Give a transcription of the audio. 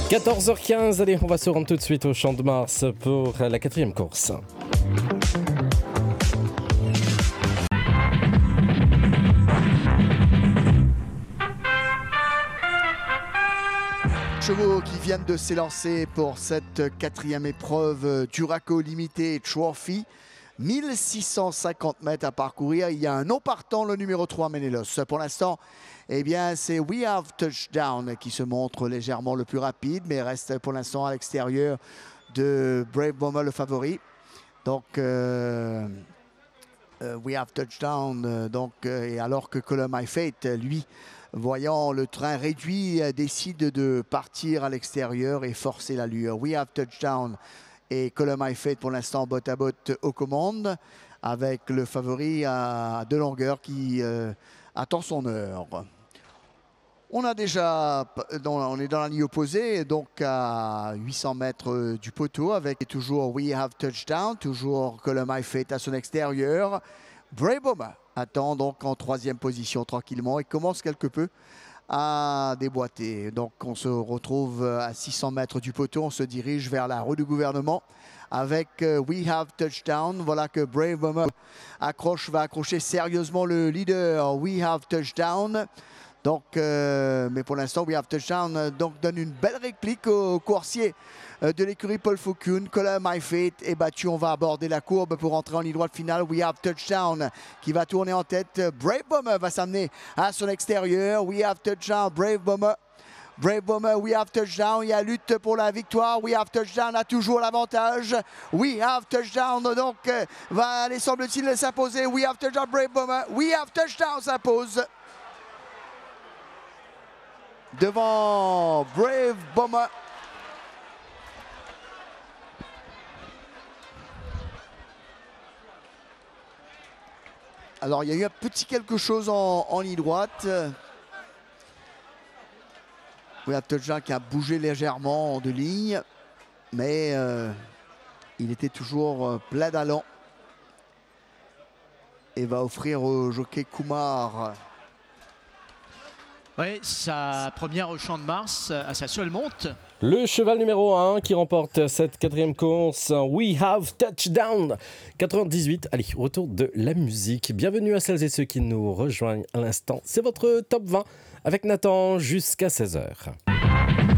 14h15, allez, on va se rendre tout de suite au Champ de Mars pour la 4e course. Chevaux qui viennent de s'élancer pour cette 4e épreuve Duraco Limited Trophy. 1650 mètres à parcourir. Il y a un non partant, le numéro 3, Menelos. Pour l'instant, eh bien, c'est We Have Touchdown qui se montre légèrement le plus rapide, mais reste pour l'instant à l'extérieur de Brave Bomber, le favori. Donc, We Have Touchdown, et alors que Color My Fate, lui, voyant le train réduit, décide de partir à l'extérieur et forcer l'allure. We Have Touchdown et Color My Fate pour l'instant botte à botte aux commandes avec le favori à 2 longueurs qui attend son heure. On est dans la ligne opposée, donc à 800 mètres du poteau avec toujours We Have Touchdown, toujours Color My Fate à son extérieur. Brave Bomber attend donc en 3e position tranquillement et commence quelque peu à déboîter. Donc on se retrouve à 600 mètres du poteau, on se dirige vers la roue du gouvernement avec We Have Touchdown. Voilà que Brave Bomber va accrocher sérieusement le leader We Have Touchdown. Donc, mais pour l'instant, We Have Touchdown donne une belle réplique au coursier de l'écurie Paul Foucault. Color My Fate est battu. On va aborder la courbe pour entrer en ligne droite finale. We Have Touchdown qui va tourner en tête. Brave Bomber va s'amener à son extérieur. We Have Touchdown, Brave Bomber. Brave Bomber, We Have Touchdown. Il y a lutte pour la victoire. We Have Touchdown a toujours l'avantage. We Have Touchdown donc va aller, semble-t-il, s'imposer. We Have Touchdown, Brave Bomber. We Have Touchdown s'impose devant Brave Bomber. Alors, il y a eu un petit quelque chose en ligne droite. We Have Touchdown qui a bougé légèrement de ligne, mais il était toujours plein d'allant et va offrir au jockey Kumar. Oui, sa première au Champ de Mars, à sa seule monte. Le cheval numéro 1 qui remporte cette 4e course, We Have Touchdown 98. Allez, retour de la musique. Bienvenue à celles et ceux qui nous rejoignent à l'instant. C'est votre top 20 avec Nathan jusqu'à 16h.